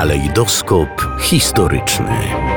Kalejdoskop historyczny.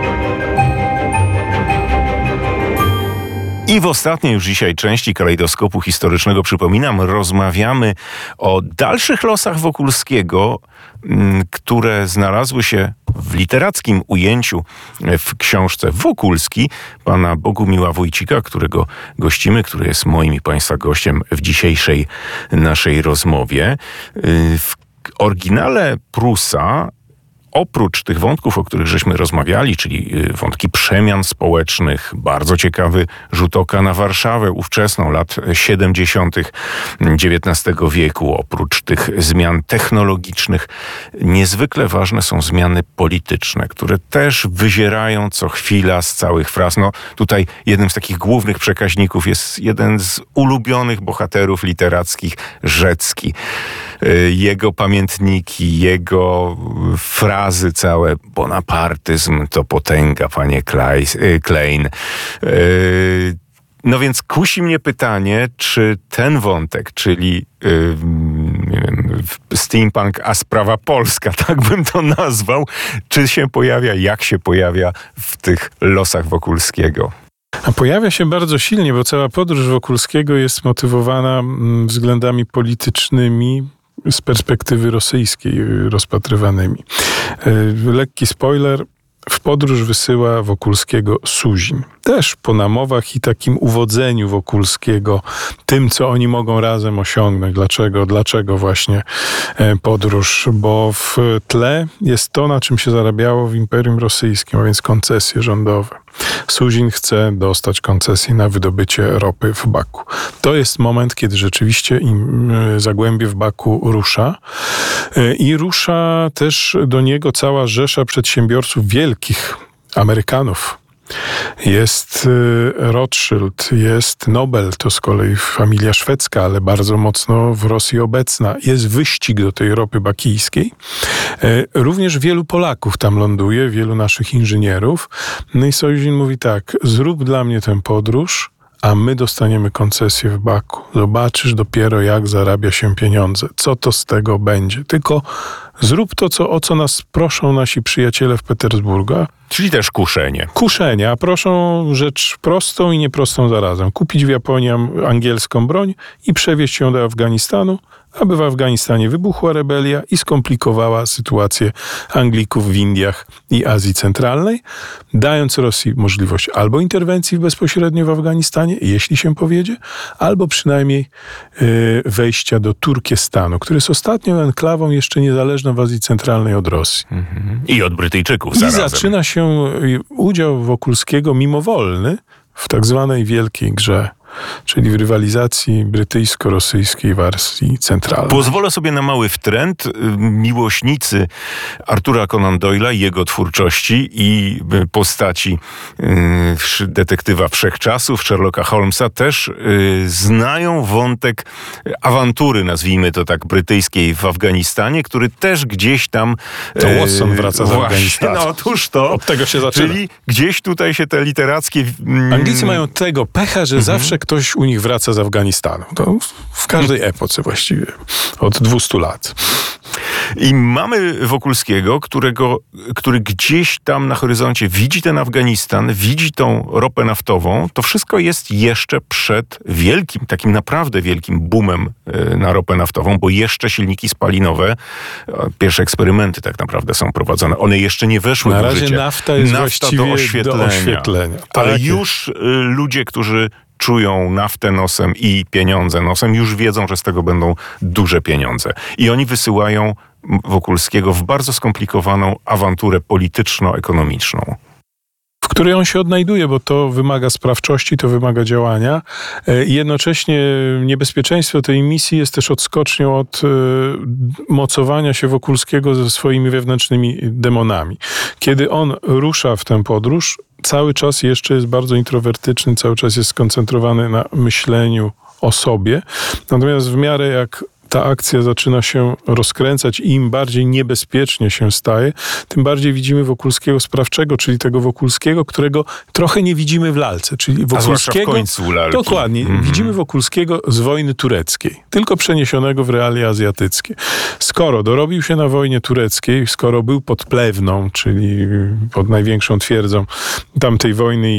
I w ostatniej już dzisiaj części Kalejdoskopu Historycznego, przypominam, rozmawiamy o dalszych losach Wokulskiego, które znalazły się w literackim ujęciu w książce Wokulski pana Bogumiła Wójcika, którego gościmy, który jest moim i państwa gościem w dzisiejszej naszej rozmowie. W oryginale Prusa, oprócz tych wątków, o których żeśmy rozmawiali, czyli wątki przemian społecznych, bardzo ciekawy rzut oka na Warszawę ówczesną, lat 70. XIX wieku, oprócz tych zmian technologicznych, niezwykle ważne są zmiany polityczne, które też wyzierają co chwila z całych fraz. No, tutaj jednym z takich głównych przekaźników jest jeden z ulubionych bohaterów literackich, Rzecki. Jego pamiętniki, jego frazy całe, bonapartyzm to potęga, panie Klein. No więc kusi mnie pytanie, czy ten wątek, czyli nie wiem, steampunk, a sprawa polska, tak bym to nazwał, czy się pojawia, jak się pojawia w tych losach Wokulskiego? A pojawia się bardzo silnie, bo cała podróż Wokulskiego jest motywowana względami politycznymi z perspektywy rosyjskiej rozpatrywanymi. Lekki spoiler, w podróż wysyła Wokulskiego Suzin. Też po namowach i takim uwodzeniu Wokulskiego tym, co oni mogą razem osiągnąć. Dlaczego właśnie podróż? Bo w tle jest to, na czym się zarabiało w Imperium Rosyjskim, a więc koncesje rządowe. Suzin chce dostać koncesję na wydobycie ropy w Baku. To jest moment, kiedy rzeczywiście zagłębie w Baku rusza i rusza też do niego cała rzesza przedsiębiorców wielkich, Amerykanów. Jest Rothschild, jest Nobel, to z kolei familia szwedzka, ale bardzo mocno w Rosji obecna. Jest wyścig do tej ropy bakijskiej. Również wielu Polaków tam ląduje, wielu naszych inżynierów. No i Suzin mówi tak, zrób dla mnie tę podróż, a my dostaniemy koncesję w Baku. Zobaczysz dopiero, jak zarabia się pieniądze. Co to z tego będzie? Tylko zrób to, o co nas proszą nasi przyjaciele w Petersburgu. Czyli też kuszenie. Kuszenie, a proszą rzecz prostą i nieprostą zarazem. Kupić w Japonii angielską broń i przewieźć ją do Afganistanu, aby w Afganistanie wybuchła rebelia i skomplikowała sytuację Anglików w Indiach i Azji Centralnej, dając Rosji możliwość albo interwencji bezpośrednio w Afganistanie, jeśli się powiedzie, albo przynajmniej wejścia do Turkestanu, który jest ostatnią enklawą jeszcze niezależną w Azji Centralnej od Rosji. I od Brytyjczyków I zarazem. zaczyna się udział Wokulskiego mimowolny w tak zwanej wielkiej grze, czyli w rywalizacji brytyjsko-rosyjskiej w Azji Centralnej. Pozwolę sobie na mały wtręt. Miłośnicy Artura Conan Doyle'a, jego twórczości i postaci detektywa wszechczasów, Sherlocka Holmesa, też znają wątek awantury, nazwijmy to tak, brytyjskiej w Afganistanie, który też gdzieś tam... To Watson wraca z Afganistanu. No otóż to. Od tego się zaczyna. Czyli gdzieś tutaj się te literackie... Anglicy mają tego pecha, że zawsze ktoś u nich wraca z Afganistanu. To w każdej epoce właściwie. Od 200 lat. I mamy Wokulskiego, który gdzieś tam na horyzoncie widzi ten Afganistan, widzi tą ropę naftową. To wszystko jest jeszcze przed wielkim, takim naprawdę wielkim boomem na ropę naftową, bo jeszcze silniki spalinowe, pierwsze eksperymenty tak naprawdę są prowadzone. One jeszcze nie weszły na do razie życia. Nafta jest właściwie do oświetlenia. Ale Tak już ludzie, którzy czują naftę nosem i pieniądze nosem, już wiedzą, że z tego będą duże pieniądze. I oni wysyłają Wokulskiego w bardzo skomplikowaną awanturę polityczno-ekonomiczną. W której on się odnajduje, bo to wymaga sprawczości, to wymaga działania. I jednocześnie niebezpieczeństwo tej misji jest też odskocznią od mocowania się Wokulskiego ze swoimi wewnętrznymi demonami. Kiedy on rusza w tę podróż, cały czas jeszcze jest bardzo introwertyczny, cały czas jest skoncentrowany na myśleniu o sobie. Natomiast w miarę jak ta akcja zaczyna się rozkręcać i im bardziej niebezpiecznie się staje, tym bardziej widzimy Wokulskiego sprawczego, czyli tego Wokulskiego, którego trochę nie widzimy w lalce. Czyli A zwłaszcza w Wokulskiego, końcu lalki. dokładnie, widzimy Wokulskiego z wojny tureckiej, tylko przeniesionego w realia azjatyckie. Skoro dorobił się na wojnie tureckiej, skoro był pod Plewną, czyli pod największą twierdzą tamtej wojny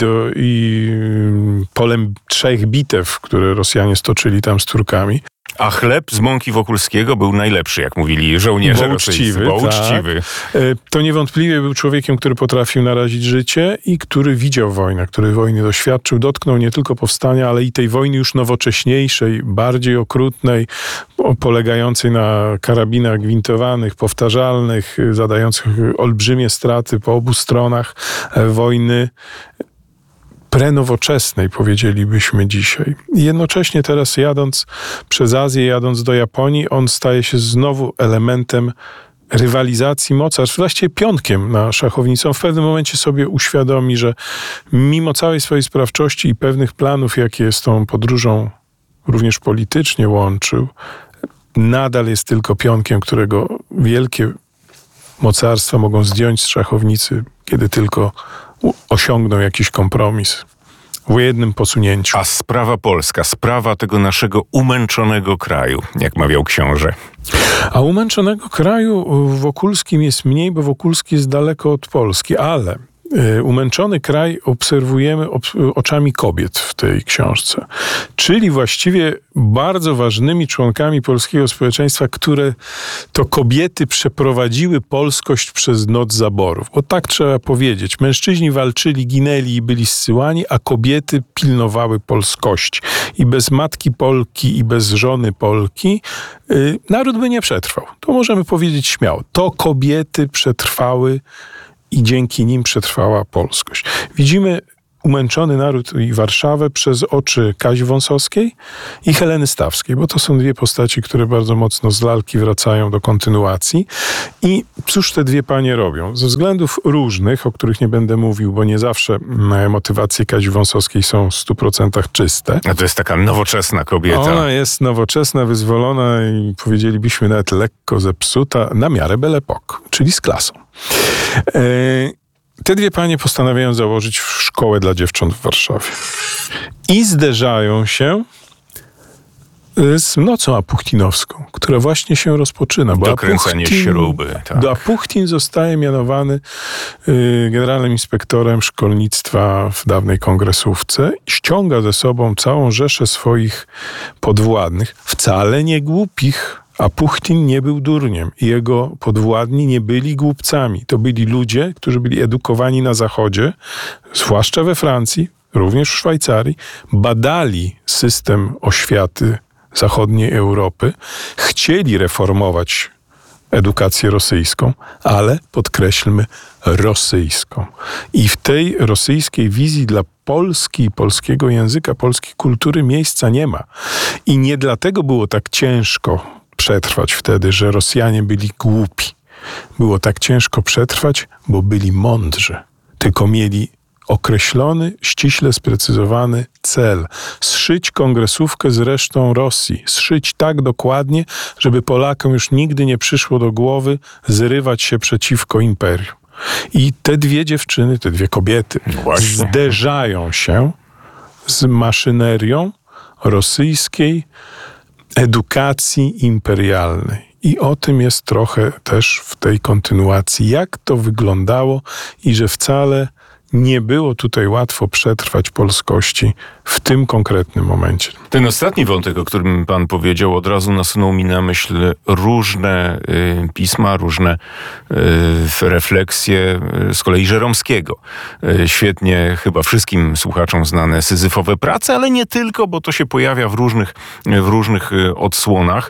i polem 3 bitew, które Rosjanie stoczyli tam z Turkami. A chleb z mąki Wokulskiego był najlepszy, jak mówili żołnierze rosyjscy. Bo uczciwy. To niewątpliwie był człowiekiem, który potrafił narazić życie i który widział wojnę, który wojny doświadczył, dotknął nie tylko powstania, ale i tej wojny już nowocześniejszej, bardziej okrutnej, polegającej na karabinach gwintowanych, powtarzalnych, zadających olbrzymie straty po obu stronach wojny. Prenowoczesnej, powiedzielibyśmy dzisiaj. I jednocześnie teraz jadąc przez Azję, jadąc do Japonii, on staje się znowu elementem rywalizacji mocarstw, właściwie pionkiem na szachownicy. On w pewnym momencie sobie uświadomi, że mimo całej swojej sprawczości i pewnych planów, jakie z tą podróżą również politycznie łączył, nadal jest tylko pionkiem, którego wielkie mocarstwa mogą zdjąć z szachownicy, kiedy tylko osiągną jakiś kompromis w jednym posunięciu. A sprawa polska, sprawa tego naszego umęczonego kraju, jak mawiał książę. A umęczonego kraju w Wokulskim jest mniej, bo Wokulski jest daleko od Polski, ale umęczony kraj obserwujemy oczami kobiet w tej książce. Czyli właściwie bardzo ważnymi członkami polskiego społeczeństwa, które to kobiety przeprowadziły polskość przez noc zaborów. Bo tak trzeba powiedzieć. Mężczyźni walczyli, ginęli i byli zsyłani, a kobiety pilnowały polskości. I bez matki Polki i bez żony Polki naród by nie przetrwał. To możemy powiedzieć śmiało. To kobiety przetrwały i dzięki nim przetrwała polskość. Widzimy umęczony naród i Warszawę przez oczy Kazi Wąsowskiej i Heleny Stawskiej, bo to są dwie postaci, które bardzo mocno z lalki wracają do kontynuacji. I cóż te dwie panie robią? Ze względów różnych, o których nie będę mówił, bo nie zawsze motywacje Kazi Wąsowskiej są w 100% czyste. A to jest taka nowoczesna kobieta. Ona jest nowoczesna, wyzwolona i powiedzielibyśmy nawet lekko zepsuta na miarę Belle Époque, czyli z klasą. Te dwie panie postanawiają założyć szkołę dla dziewcząt w Warszawie. I zderzają się z nocą apuchtinowską, która właśnie się rozpoczyna. Dokręcanie śruby. Tak. Apuchtin zostaje mianowany generalnym inspektorem szkolnictwa w dawnej kongresówce. Ściąga ze sobą całą rzeszę swoich podwładnych, wcale nie głupich. Apuchtin nie był durniem i jego podwładni nie byli głupcami. To byli ludzie, którzy byli edukowani na Zachodzie, zwłaszcza we Francji, również w Szwajcarii, badali system oświaty zachodniej Europy, chcieli reformować edukację rosyjską, ale podkreślmy rosyjską. I w tej rosyjskiej wizji dla Polski, polskiego języka, polskiej kultury miejsca nie ma. I nie dlatego było tak ciężko przetrwać wtedy, że Rosjanie byli głupi. Było tak ciężko przetrwać, bo byli mądrzy. Tylko mieli określony, ściśle sprecyzowany cel. Zszyć kongresówkę z resztą Rosji. Zszyć tak dokładnie, żeby Polakom już nigdy nie przyszło do głowy zrywać się przeciwko imperium. I te dwie dziewczyny, te dwie kobiety zderzają się z maszynerią rosyjskiej edukacji imperialnej. I o tym jest trochę też w tej kontynuacji, jak to wyglądało i że wcale nie było tutaj łatwo przetrwać polskości w tym konkretnym momencie. Ten ostatni wątek, o którym pan powiedział, od razu nasunął mi na myśl różne pisma, różne refleksje z kolei Żeromskiego. Świetnie chyba wszystkim słuchaczom znane Syzyfowe prace, ale nie tylko, bo to się pojawia w różnych odsłonach.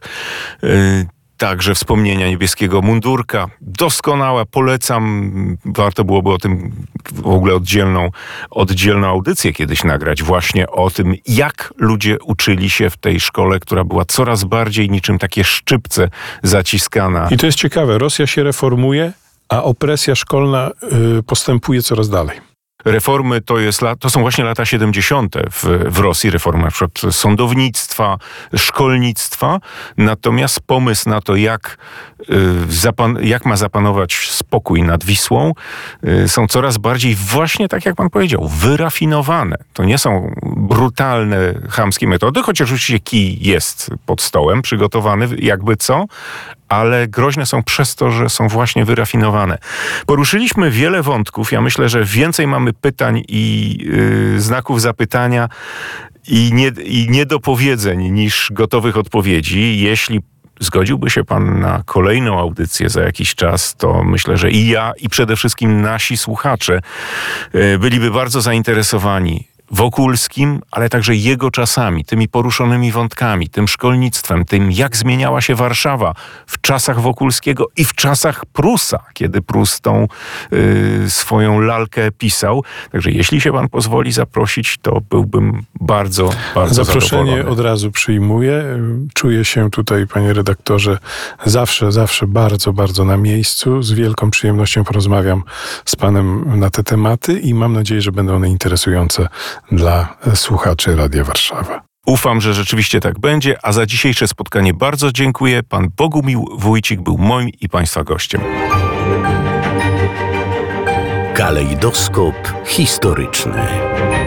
Także wspomnienia niebieskiego mundurka. Doskonała, polecam. Warto byłoby o tym w ogóle oddzielną audycję kiedyś nagrać. Właśnie o tym, jak ludzie uczyli się w tej szkole, która była coraz bardziej niczym takie szczypce zaciskana. I to jest ciekawe. Rosja się reformuje, a opresja szkolna postępuje coraz dalej. reformy to są właśnie lata 70. w Rosji, reformy na przykład sądownictwa, szkolnictwa, natomiast pomysł na to, jak ma zapanować spokój nad Wisłą, są coraz bardziej właśnie, tak jak pan powiedział, wyrafinowane. To nie są brutalne, chamskie metody, chociaż oczywiście kij jest pod stołem przygotowany, jakby co, ale groźne są przez to, że są właśnie wyrafinowane. Poruszyliśmy wiele wątków. Ja myślę, że więcej mamy pytań i znaków zapytania i niedopowiedzeń niż gotowych odpowiedzi. Jeśli zgodziłby się pan na kolejną audycję za jakiś czas, to myślę, że i ja, i przede wszystkim nasi słuchacze byliby bardzo zainteresowani Wokulskim, ale także jego czasami, tymi poruszonymi wątkami, tym szkolnictwem, tym jak zmieniała się Warszawa w czasach Wokulskiego i w czasach Prusa, kiedy Prus tą swoją lalkę pisał. Także jeśli się pan pozwoli zaprosić, to byłbym bardzo, bardzo Zaproszenie zadowolony. od razu przyjmuję. Czuję się tutaj, panie redaktorze, zawsze bardzo, bardzo na miejscu. Z wielką przyjemnością porozmawiam z panem na te tematy i mam nadzieję, że będą one interesujące dla słuchaczy Radia Warszawa. Ufam, że rzeczywiście tak będzie, a za dzisiejsze spotkanie bardzo dziękuję. Pan Bogumił Wójcik był moim i państwa gościem. Kalejdoskop historyczny.